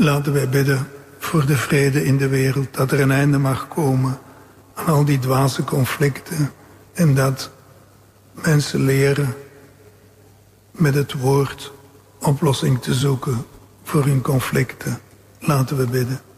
Laten wij bidden voor de vrede in de wereld, dat er een einde mag komen aan al die dwaze conflicten en dat mensen leren met het woord oplossing te zoeken voor hun conflicten. Laten we bidden.